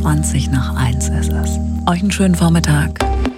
20 nach 1 ist es. Euch einen schönen Vormittag.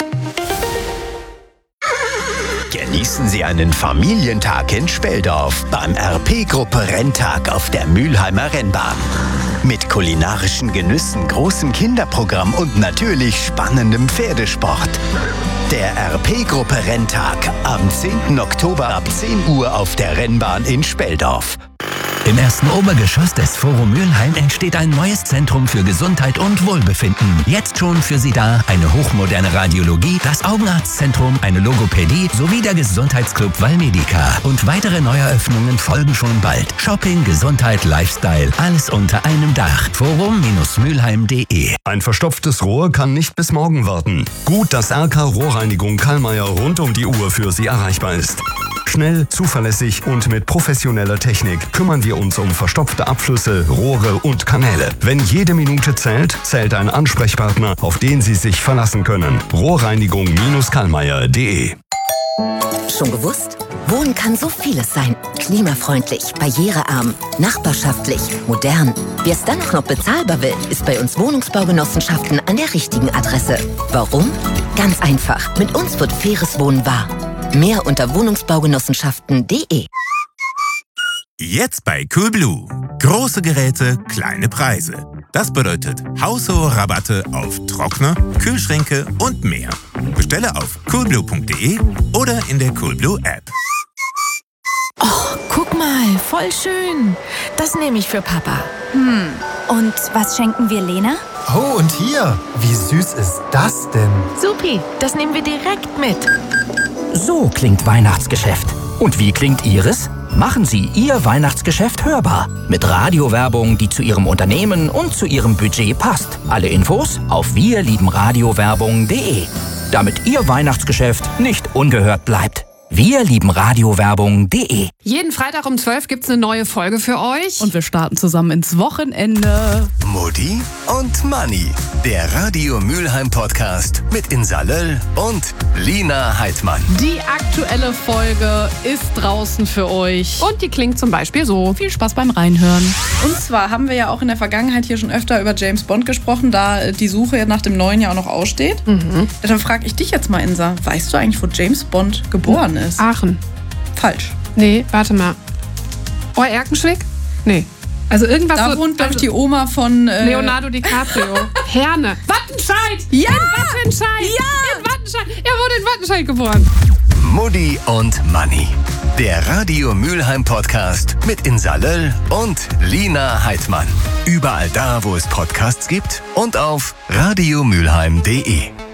Genießen Sie einen Familientag in Speldorf beim RP-Gruppe Renntag auf der Mülheimer Rennbahn. Mit kulinarischen Genüssen, großem Kinderprogramm und natürlich spannendem Pferdesport. Der RP-Gruppe Renntag am 10. Oktober ab 10 Uhr auf der Rennbahn in Speldorf. Im ersten Obergeschoss des Forum Mülheim entsteht ein neues Zentrum für Gesundheit und Wohlbefinden. Jetzt schon für Sie da eine hochmoderne Radiologie, das Augenarztzentrum, eine Logopädie sowie der Gesundheitsclub Valmedica. Und weitere Neueröffnungen folgen schon bald. Shopping, Gesundheit, Lifestyle, alles unter einem Dach. Forum-mülheim.de. Ein verstopftes Rohr kann nicht bis morgen warten. Gut, dass RK Rohrreinigung Kallmeier rund um die Uhr für Sie erreichbar ist. Schnell, zuverlässig und mit professioneller Technik kümmern wir uns um verstopfte Abflüsse, Rohre und Kanäle. Wenn jede Minute zählt, zählt ein Ansprechpartner, auf den Sie sich verlassen können. Rohrreinigung-kallmeier.de. Schon gewusst? Wohnen kann so vieles sein. Klimafreundlich, barrierearm, nachbarschaftlich, modern. Wer es dann auch noch bezahlbar will, ist bei uns Wohnungsbaugenossenschaften an der richtigen Adresse. Warum? Ganz einfach. Mit uns wird faires Wohnen wahr. Mehr unter wohnungsbaugenossenschaften.de. Jetzt bei Coolblue. Große Geräte, kleine Preise. Das bedeutet haushohe Rabatte auf Trockner, Kühlschränke und mehr. Bestelle auf coolblue.de oder in der Coolblue App. Oh, guck mal, voll schön. Das nehme ich für Papa. Und was schenken wir Lena? Oh, und hier, wie süß ist das denn? Supi, das nehmen wir direkt mit. So klingt Weihnachtsgeschäft. Und wie klingt Ihres? Machen Sie Ihr Weihnachtsgeschäft hörbar. Mit Radiowerbung, die zu Ihrem Unternehmen und zu Ihrem Budget passt. Alle Infos auf wirliebenradiowerbung.de. Damit Ihr Weihnachtsgeschäft nicht ungehört bleibt. wirliebenradiowerbung.de. Jeden Freitag um 12 gibt's eine neue Folge für euch. Und wir starten zusammen ins Wochenende. Mutti und Manni, der Radio Mülheim Podcast mit Insa Löll und Lina Heidmann. Die aktuelle Folge ist draußen für euch. Und die klingt zum Beispiel so. Viel Spaß beim Reinhören. Und zwar haben wir ja auch in der Vergangenheit hier schon öfter über James Bond gesprochen, da die Suche nach dem neuen ja auch noch aussteht. Dann frage ich dich jetzt mal, Insa, weißt du eigentlich, wo James Bond geboren ist? Aachen. Falsch. Nee, warte mal. Erkenschwick? Nee. Also irgendwas Da so, wohnt, glaube ich, die Oma von... Leonardo DiCaprio. Herne. Wattenscheid! Ja! In Wattenscheid! Ja! In Wattenscheid! Er wurde in Wattenscheid geboren. Mutti und Manni, der Radio Mülheim Podcast mit Insa Löll und Lina Heidmann. Überall da, wo es Podcasts gibt und auf radiomülheim.de.